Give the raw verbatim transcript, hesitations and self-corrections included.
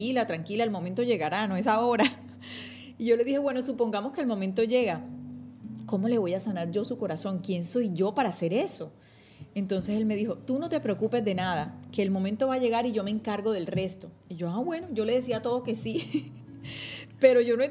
tranquila, tranquila, el momento llegará, no es ahora. Y yo le dije, bueno, supongamos que el momento llega. ¿Cómo le voy a sanar yo su corazón? ¿Quién soy yo para hacer eso? Entonces él me dijo, tú no te preocupes de nada, que el momento va a llegar y yo me encargo del resto. Y yo, ah, bueno, yo le decía a todo que sí, pero yo no